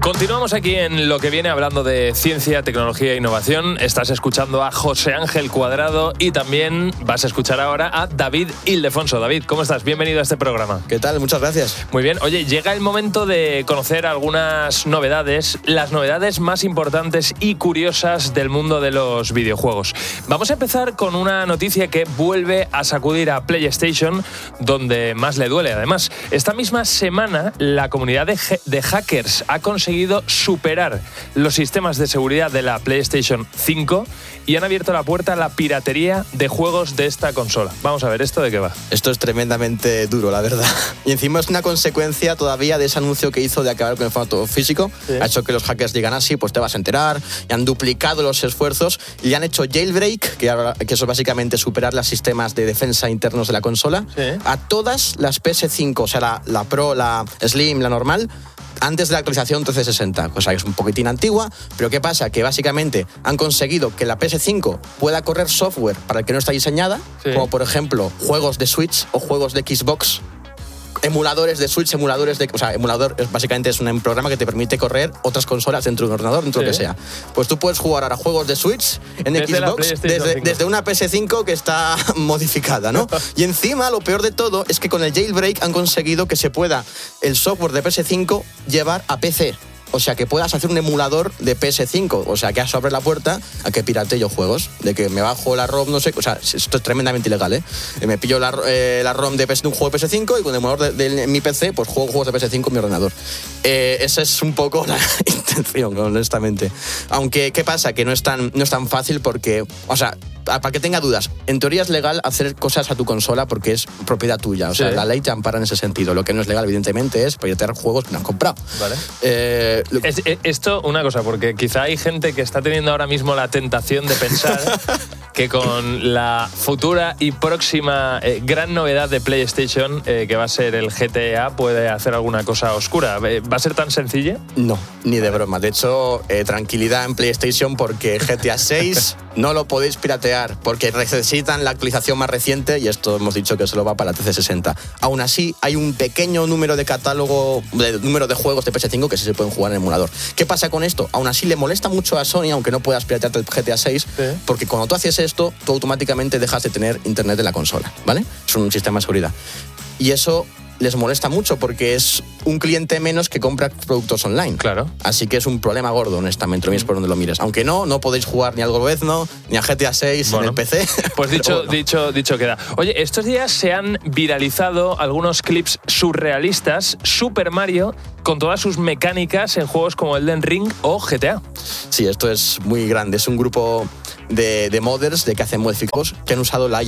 Continuamos aquí en Lo que viene, hablando de ciencia, tecnología e innovación. Estás escuchando a José Ángel Cuadrado y también vas a escuchar ahora a David Ildefonso. David, ¿cómo estás? Bienvenido a este programa. ¿Qué tal? Muchas gracias. Muy bien. Oye, llega el momento de conocer algunas novedades, las novedades más importantes y curiosas del mundo de los videojuegos. Vamos a empezar con una noticia que vuelve a sacudir a PlayStation, donde más le duele. Además, esta misma semana la comunidad de hackers ha conseguido superar los sistemas de seguridad de la PlayStation 5 y han abierto la puerta a la piratería de juegos de esta consola. Vamos a ver, ¿esto de qué va? Esto es tremendamente duro, la verdad. Y encima es una consecuencia todavía de ese anuncio que hizo de acabar con el formato físico. Sí. Ha hecho que los hackers digan así, pues te vas a enterar. Y han duplicado los esfuerzos y han hecho jailbreak, que eso es básicamente superar los sistemas de defensa internos de la consola, sí, a todas las PS5, o sea, la Pro, la Slim, la normal, antes de la actualización 1360, cosa que es un poquitín antigua, pero ¿qué pasa? Que básicamente han conseguido que la PS5 pueda correr software para el que no está diseñada, sí, como por ejemplo juegos de Switch o juegos de Xbox, emuladores de Switch, emulador básicamente es un programa que te permite correr otras consolas dentro de un ordenador, dentro de lo que sea. Pues tú puedes jugar ahora juegos de Switch en desde Xbox desde una PS5 que está modificada, ¿no? Y encima lo peor de todo es que con el jailbreak han conseguido que se pueda el software de PS5 llevar a PC. O sea, que puedas hacer un emulador de PS5. O sea, que eso abre la puerta a que piratee yo juegos. De que me bajo la ROM, no sé. O sea, esto es tremendamente ilegal, ¿eh? Me pillo la ROM de un juego de PS5 y con el emulador de mi PC, pues juego juegos de PS5 en mi ordenador. Esa es un poco la intención, honestamente. Aunque, ¿qué pasa? Que no es tan fácil porque... O sea, para que tenga dudas, en teoría es legal hacer cosas a tu consola porque es propiedad tuya. O sea, sí, la ley te ampara en ese sentido. Lo que no es legal, evidentemente, es piratear juegos que no han comprado. Vale. Esto, una cosa, porque quizá hay gente que está teniendo ahora mismo la tentación de pensar que con la futura y próxima gran novedad de PlayStation, que va a ser el GTA, puede hacer alguna cosa oscura. ¿Va a ser tan sencilla? No, ni de broma. De hecho, tranquilidad en PlayStation porque GTA 6 no lo podéis piratear porque necesitan la actualización más reciente y esto hemos dicho que solo va para la 1360. Aún así, hay un pequeño número de número de juegos de PS5 que sí se pueden jugar en emulador. ¿Qué pasa con esto? Aún así le molesta mucho a Sony, aunque no puedas piratearte el GTA 6, sí, porque cuando tú haces esto, tú automáticamente dejas de tener internet en la consola, ¿vale? Es un sistema de seguridad. Y eso les molesta mucho porque es un cliente menos que compra productos online. Claro. Así que es un problema gordo, honestamente, lo mires por donde lo mires. Aunque no podéis jugar ni al Gobezno, ni a GTA 6 en el PC. Pues dicho queda. Oye, estos días se han viralizado algunos clips surrealistas, Super Mario, con todas sus mecánicas en juegos como Elden Ring o GTA. Sí, esto es muy grande. Es un grupo de modders que hacen modificados que han usado la